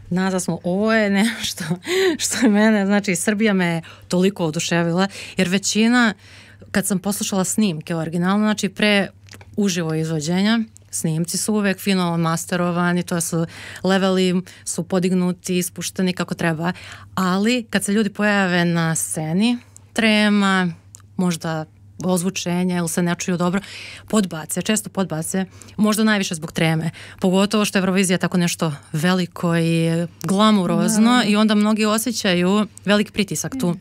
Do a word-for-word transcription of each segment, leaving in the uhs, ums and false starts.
Nazad smo, ovo je nešto što je mene, znači Srbija me toliko oduševila, jer većina, kad sam poslušala snimke originalno, znači pre uživo izvođenja, snimci su uvek fino masterovani, to su leveli su podignuti, ispušteni kako treba, ali kad se ljudi pojave na sceni, trema, možda ozvučenja ili se ne čuju dobro, podbace, često podbace, možda najviše zbog treme, pogotovo što je Eurovizija tako nešto veliko i glamurozno no. i onda mnogi osjećaju velik pritisak tu.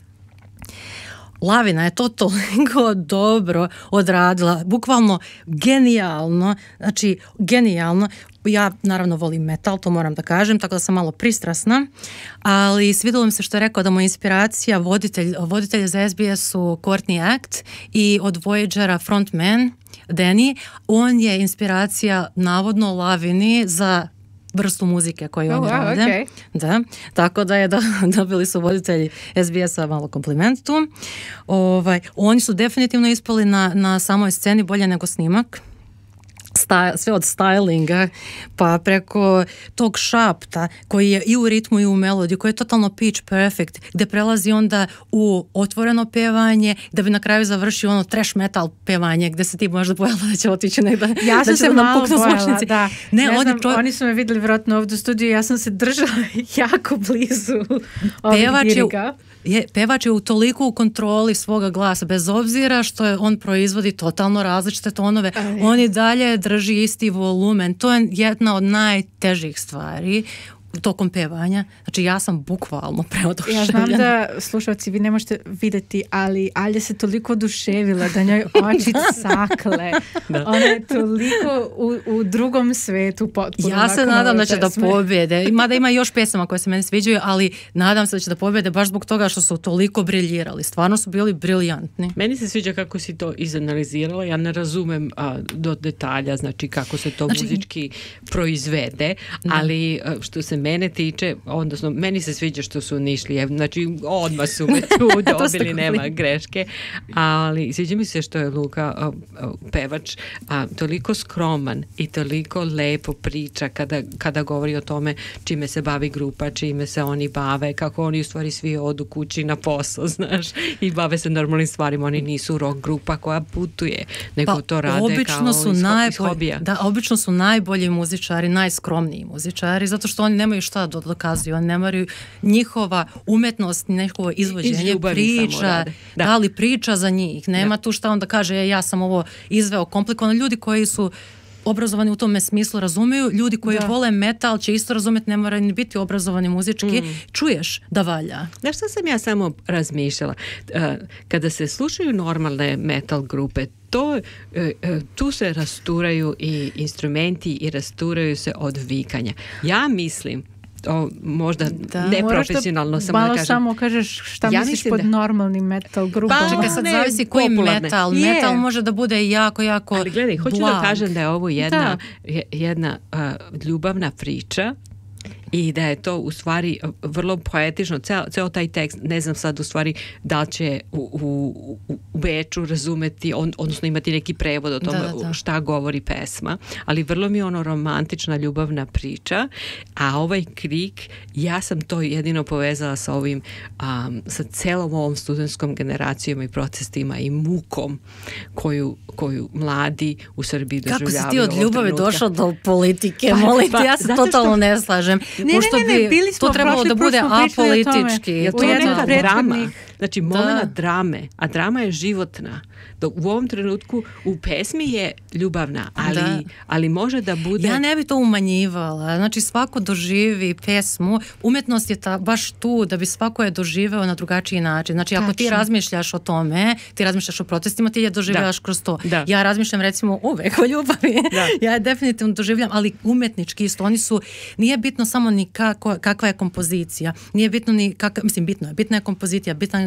Lavina je to toliko dobro odradila, bukvalno genijalno, znači genijalno. Ja naravno volim metal, to moram da kažem, tako da sam malo pristrasna, ali svidjelo mi se što je rekao da mu je inspiracija voditelj, voditelj za S B S su Courtney Act i od Voyagera frontman Danny, on je inspiracija navodno Lavini za vrstu muzike koju oh, oni wow, rade. Okay. Da, tako da je do, dobili su voditelji S B S-a malo kompliment tu. Ovaj, oni su definitivno ispali na, na samoj sceni bolje nego snimak. Sta, sve od stylinga pa preko tog šapta koji je i u ritmu i u melodiji, koji je totalno pitch perfect, gde prelazi onda u otvoreno pevanje, da bi na kraju završio ono trash metal pevanje, gde se ti možda bojala da će otići negdje. Ja sam da se malo bojala, da. Ne, ne oni, znam, čo... oni su me vidjeli vjerojatno ovdje u studiju, ja sam se držala jako blizu ovih diriga. Je, pevač je u toliko u kontroli svoga glasa, bez obzira što je on proizvodi totalno različite tonove, Aj. on i dalje drži isti volumen. To je jedna od najtežih stvari tokom pevanja. Znači ja sam bukvalno preoduševljena. Ja znam da, slušalci, vi ne možete vidjeti, ali Alja se toliko oduševila da njoj oči sakle. Ona je toliko u, u drugom svetu potpuno. Ja se nadam da će da pobjede. Mada ima još pesama koje se meni sviđaju, ali nadam se da će da pobjede baš zbog toga što su toliko briljirali. Stvarno su bili briljantni. Meni se sviđa kako si to izanalizirala. Ja ne razumem a, do detalja, znači kako se to znači, muzički proizvede, ali a, što se mene tiče, odnosno meni se sviđa što su Nišlije, znači odmah su me tu dobili, nema greške, ali sviđa mi se što je Luka a, a, pevač a, toliko skroman i toliko lepo priča kada, kada govori o tome čime se bavi grupa, čime se oni bave, kako oni u stvari svi odu kući na posao, znaš, i bave se normalnim stvarima, oni nisu rock grupa koja putuje, nego pa, to rade kao su iz, najbolj, iz hobija. Da, obično su najbolji muzičari, najskromniji muzičari, zato što oni nemaju šta da dokazuju, oni nemaju njihova umetnost, njihovo izvođenje, priča, da. da li priča za njih, nema da. tu šta on da kaže, e, ja sam ovo izveo komplikovano, ljudi koji su obrazovani u tome smislu razumeju, ljudi koji da. vole metal će isto razumjeti, ne moraju ni biti obrazovani muzički, mm. čuješ da valja. Znaš šta sam ja samo razmišljala? Uh, kada se slušaju normalne metal grupe, to, uh, uh, tu se rasturaju i instrumenti i rasturaju se od vikanja. Ja mislim o, možda da. neprofesionalno samo da kažem. Malo samo kažeš šta ja misliš pod da... normalnim metal grupom. Pa, čekaj, sad zavisi koji metal. Je. Metal može da bude jako, jako ali gledaj, hoću blag. da kažem da je ovo jedna, da. jedna uh, ljubavna priča i da je to u stvari vrlo poetično, ceo, ceo taj tekst, ne znam sad u stvari da li će u, u, u Beču razumeti, on, odnosno imati neki prevod o tome da, da. šta govori pesma, ali vrlo mi je ono romantična ljubavna priča, a ovaj krik, ja sam to jedino povezala sa ovim, um, sa celom ovom studentskom generacijom i protestima i mukom koju, koju mladi u Srbiji doživljavaju. Kako si ti od ljubavi došao do politike, molim te, ja se totalno što... ne slažem. Ne, Pošto ne, ne, ne, bili smo to trebalo da bude apolitički. Je to je neka drama. Znači, momena drame, a drama je životna. Dok u ovom trenutku u pesmi je ljubavna, ali, ali može da bude... Ja ne bi to umanjivala. Znači, svako doživi pesmu. Umjetnost je ta, baš tu da bi svako je doživeo na drugačiji način. Znači, ako Tačno. ti razmišljaš o tome, ti razmišljaš o protestima, ti je doživljaš da. kroz to. Da. Ja razmišljam, recimo, uvek o ljubavi. Da. Ja je definitivno doživljam, ali umetnički isto. Oni su, nije bitno samo ni kako, kakva je kompozicija. Nije bitno ni, kak, mislim, bitno je. Bitna je kompozicija, bitan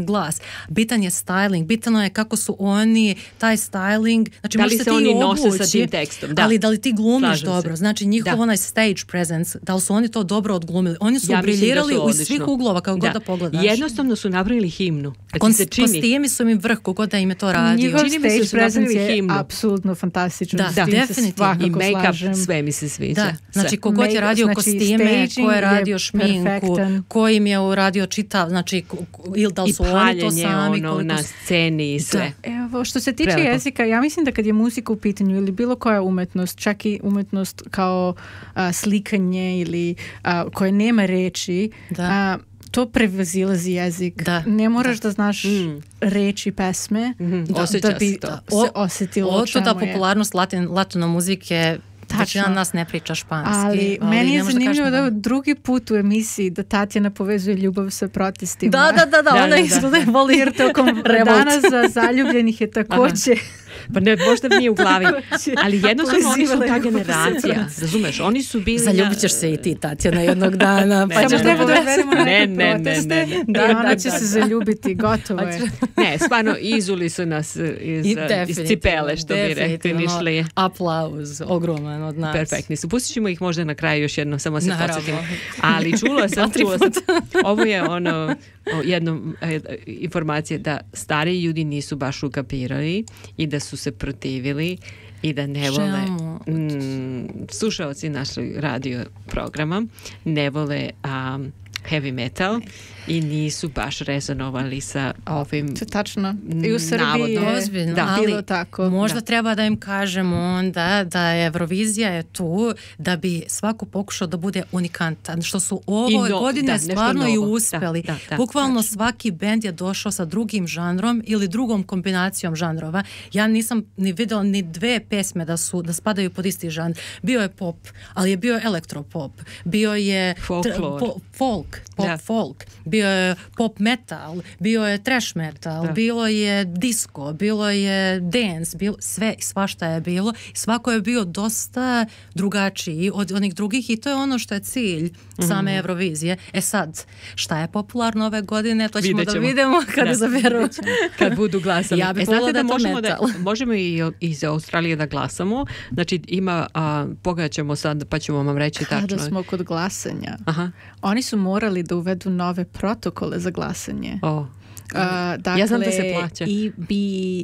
bitan glas, bitan je styling, bitano je kako su oni, taj styling, znači da li se ti oni nose obući, sa tim tekstom, da. Ali da li ti glumiš Slažem dobro, se. znači njihov Da. onaj stage presence, da li su oni to dobro odglumili, oni su Ja mislim da briljirali su u odlično. svih uglova kako god da pogledaš. Jednostavno su napravili himnu. Da ti Kon- se čini. Kostimi su mi vrh, kogod da im je to radio. Njihov Čini mi se da stage su napravili presence je himnu. apsolutno fantastičan. Da, S tim se definitivno. svakako I make-up, slažem. sve mi se sviđa. Da, znači Sve. kogod je Make- radio znači, kostime, staging ko je je radio šminku, perfektan. ko im je uradio čitav, znači ko- ko- ili da li I su oni to paljenje sami. ono, koliko na su- sceni i sve. Evo, što se tiče Prelepo. jezika, ja mislim da kad je muzika u pitanju ili bilo koja umetnost, čak i umetnost kao a, slikanje ili a, koje nema reči, Da. a, to prevazilazi jezik. Da. Ne moraš da, znaš Mm. reči pesme da, Osjeća da bi se to. se O- osjetilo o Otuda čemu je. popularnost latin, latino muzike, većina Tačno. nas ne priča španski. Ali, meni ne je možeš da kažeš zanimljivo da da- je drugi put u emisiji da Tatjana povezuje ljubav sa protestima. Da, da, da, da, Da, ona da, da. izgleda voli Jer tokom revolt. dana za zaljubljenih je također. Pa ne, možda mi je u glavi. Ali jednostavno oni su Pozivale ta ljubav generacija. Razumeš, oni su bili... Zaljubit ćeš se i ti, Tatjana, jednog dana. Ne, pa ne, ćeš Samo ne, da treba da povezuješ. uvedemo na Ne, neke ne, ne, proteste ne, ne. i ona Da, će da, se da. zaljubiti, gotovo je. Ne, stvarno, izuli su nas iz, I iz definitivno, cipele, što bi rekli, definitivno, nišli. aplauz, ogroman od nas. Perfektni su. Pustit ćemo ih možda na kraju još jedno, samo se Naravno. podsjetimo. Ali čula sam, Dva, tri čula sam, puta. ovo je ono, o, jedno e, informacije da stariji ljudi nisu baš ukapirali i da su se protivili i da ne vole Čemu? mm, slušaoci našeg radio programa ne vole um, heavy metal i nisu baš rezonovali sa ovim To je tačno. I u Srbiji navodno. je Ozbiljno, Da. ali bilo tako. možda Da. treba da im kažemo onda da je Eurovizija je tu da bi svako pokušao da bude unikantan, što su ove I no- godine da, nešto stvarno i novo. uspeli. Da, da, da, Bukvalno tačno. svaki bend je došao sa drugim žanrom ili drugom kombinacijom žanrova. Ja nisam ni videla ni dve pesme da su da spadaju pod isti žanr. Bio je pop, ali je bio elektropop. Bio je Folklor. po- folk, pop Da. folk. Bio je pop metal, bio je trash metal, Da. bilo je disco, bilo je dance, bilo, sve i svašta je bilo. Svako je bio dosta drugačiji od onih drugih i to je ono što je cilj same Eurovizije. E sad, šta je popularno ove godine, to ćemo Vidjet da ćemo. vidimo kad Da. izaberu. kad budu glasali. Ja bih e, znate volila da da je to možemo, da, metal. možemo i iz Australije da glasamo. Znači ima, a, pogledat ćemo sad pa ćemo vam reći Kada tačno. smo kod glasanja, Aha. oni su morali da uvedu nove protokole za glasanje. O, Uh, dakle, Ja znam da se plaća. E B,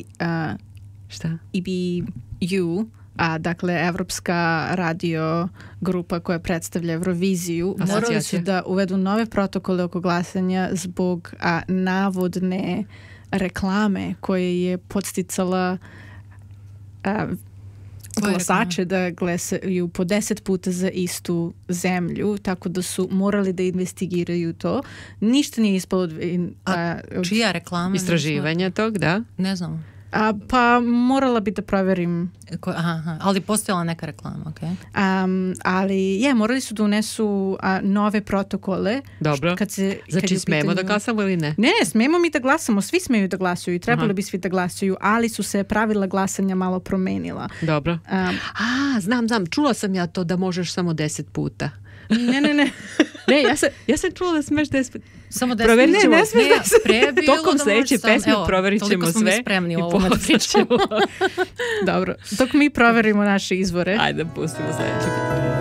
uh, šta? E B U, a dakle Evropska radio grupa koja predstavlja Euroviziju, morali su Asocijacija. da uvedu nove protokole oko glasanja zbog a, navodne reklame koje je podsticala a, Koje glasače da glasaju po deset puta za istu zemlju, tako da su morali da investigiraju to. Ništa nije ispalo od, a, od Čija reklama? Istraživanja tog, da? Ne znam. A, pa morala bi da proverim. Ko, aha, aha, ali postojala neka reklama, okej. Um, ali je, morali su da unesu a, nove protokole. Dobro. Kad se, kad je Znači u smemo da pitanju- glasamo ili ne? Ne, ne, smemo mi da glasamo, svi smeju da glasuju i trebali Aha. bi svi da glasuju, ali su se pravila glasanja malo promenila. Dobro. Um, A, znam, znam, čula sam ja to da možeš samo deset puta. ne, ne, ne. Ne, ja sam, ja sam čula da smeš deset Samo da Proverit ćemo. Ne, ne smiješ da se- pre je bilo Tokom da sljedeće možeš sam- pesme evo, proverit ćemo toliko smo mi sve spremni i u ovome da poslat pričamo. Dobro, dok mi proverimo naše izvore. Ajde, pustimo sljedeće.